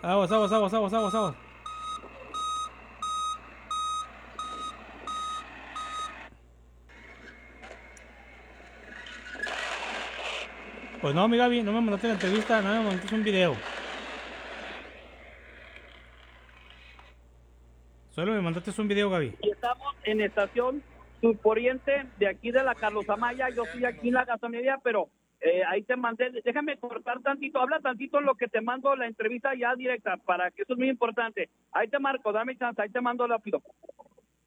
Aguas, aguas, aguas, aguas, aguas, aguas. Pues no, mi Gaby, no me mandaste la entrevista, no me mandaste un video. Solo me mandaste un video, Gaby. Y estamos en estación surponiente de aquí de la Carlos Amaya. Yo estoy aquí en la gasolinería, pero ahí te mandé. Déjame cortar tantito, habla tantito en lo que te mando la entrevista ya directa, para que eso es muy importante. Ahí te marco, dame chance, ahí te mando rápido.